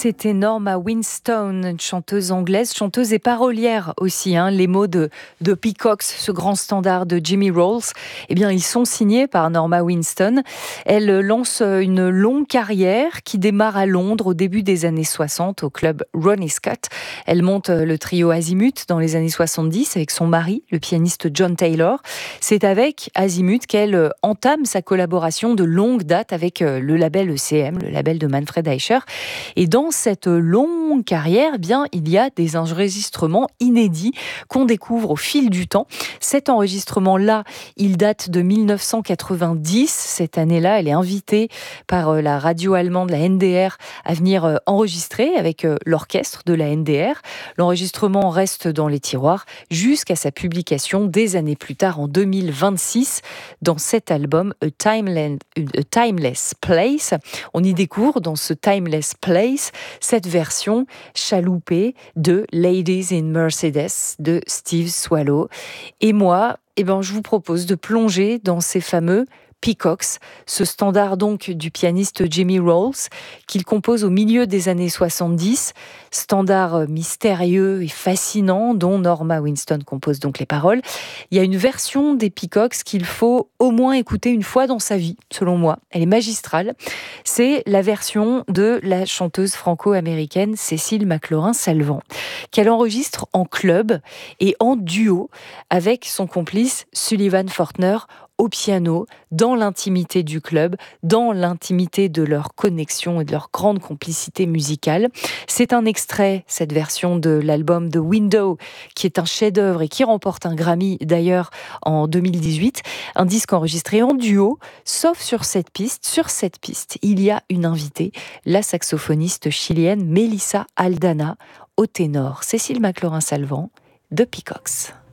c'était Norma Winstone, une chanteuse anglaise, chanteuse et parolière aussi. Les mots de Peacocks, ce grand standard de Jimmy Rolls, eh bien, ils sont signés par Norma Winstone. Elle lance une longue carrière qui démarre à Londres au début des années 60 au club Ronnie Scott. Elle monte le trio Azimuth dans les années 70 avec son mari, le pianiste John Taylor. C'est avec Azimuth qu'elle entame sa collaboration de longue date avec le label ECM, le label de Manfred Eicher. Et dans cette longue carrière, il y a des enregistrements inédits qu'on découvre au fil du temps. Cet enregistrement-là, il date de 1990. Cette année-là, elle est invitée par la radio allemande, la NDR, à venir enregistrer avec l'orchestre de la NDR. L'enregistrement reste dans les tiroirs jusqu'à sa publication des années plus tard, en 2026, dans cet album A Timeless Place. On y découvre dans ce Timeless Place cette version chaloupée de Ladies in Mercedes de Steve Swallow. Et moi, je vous propose de plonger dans ces fameux Peacocks, ce standard donc du pianiste Jimmy Rolls, qu'il compose au milieu des années 70, standard mystérieux et fascinant dont Norma Winstone compose donc les paroles. Il y a une version des Peacocks qu'il faut au moins écouter une fois dans sa vie, selon moi. Elle est magistrale. C'est la version de la chanteuse franco-américaine Cécile McLorin-Salvant, qu'elle enregistre en club et en duo avec son complice Sullivan Fortner au piano, dans l'intimité du club, dans l'intimité de leur connexion et de leur grande complicité musicale. C'est un extrait, cette version de l'album The Window, qui est un chef-d'œuvre et qui remporte un Grammy d'ailleurs en 2018. Un disque enregistré en duo, sauf sur cette piste. Sur cette piste, il y a une invitée, la saxophoniste chilienne Melissa Aldana, au ténor Cécile McLorin-Salvant de Peacocks.